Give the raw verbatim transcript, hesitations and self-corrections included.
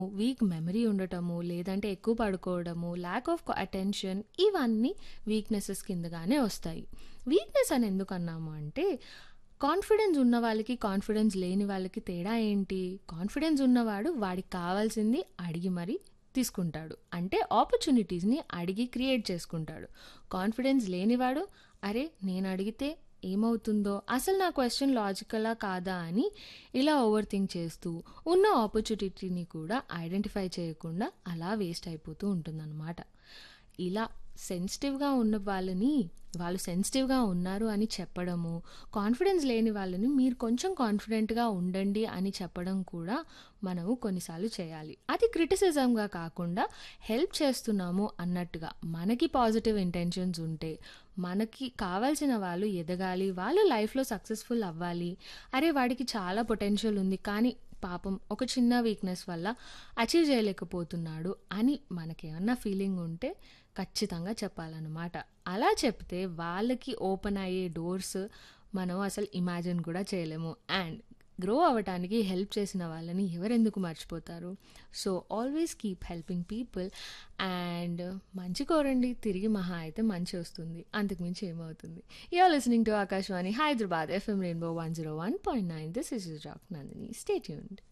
Week memory ఉండటము, లేదంటే ఎక్కువ పడుకోవడము, ల్యాక్ ఆఫ్ అటెన్షన్ ఇవన్నీ వీక్‌నెసెస్ కిందగానే వస్తాయి. వీక్‌నెస్ అని ఎందుకన్నాము అంటే, కాన్ఫిడెన్స్ ఉన్న వాళ్ళకి, కాన్ఫిడెన్స్ లేని వాళ్ళకి తేడా ఏంటి? కాన్ఫిడెన్స్ ఉన్నవాడు వాడికి కావాల్సింది అడిగి మరి తీసుకుంటాడు. అంటే ఆపర్చునిటీస్‌ని అడిగి క్రియేట్ చేసుకుంటాడు. కాన్ఫిడెన్స్ లేనివాడు, అరే! నేనడిగితే ఏమవుతుందో, అసలు నా క్వెషన్ లాజికలా కాదా అని ఇలా ఓవర్ థింక్ చేస్తూ, ఉన్న ఆపర్చునిటీని కూడా ఐడెంటిఫై చేయకుండా అలా వేస్ట్ అయిపోతూ ఉంటుందన్నమాట. ఇలా సెన్సిటివ్‌గా ఉన్న వాళ్ళని, వాళ్ళు సెన్సిటివ్‌గా ఉన్నారు అని చెప్పడము, కాన్ఫిడెన్స్ లేని వాళ్ళని మీరు కొంచెం కాన్ఫిడెంట్‌గా ఉండండి అని చెప్పడం కూడా మనము కొన్నిసార్లు చేయాలి. అది క్రిటిసిజంగా కాకుండా హెల్ప్ చేస్తున్నాము అన్నట్టుగా. మనకి పాజిటివ్ ఇంటెన్షన్స్ ఉంటే, మనకి కావాల్సిన వాళ్ళు ఎదగాలి, వాళ్ళు లైఫ్‌లో సక్సెస్‌ఫుల్ అవ్వాలి. అరే! వాడికి చాలా పొటెన్షియల్ ఉంది. కానీ పాపం ఒక చిన్న వీక్‌నెస్ వల్ల అచీవ్ చేయలేకపోతున్నాడు అని మనకేమన్నా ఫీలింగ్ ఉంటే ఖచ్చితంగా చెప్పాలన్నమాట. అలా చెప్తే వాళ్ళకి ఓపెన్ అయ్యే డోర్స్ మనం అసలు ఇమాజిన్ కూడా చేయలేము. అండ్ గ్రో అవ్వటానికి హెల్ప్ చేసిన వాళ్ళని ఎవరెందుకు మర్చిపోతారు? So, always keep helping people and మంచి కోరండి. తిరిగి మహా అయితే మంచి వస్తుంది. అంతకు మించి ఏమవుతుంది? You are listening to Akashvani Hyderabad FM rainbow one zero one point nine. This is your Jack Nandini. Stay tuned.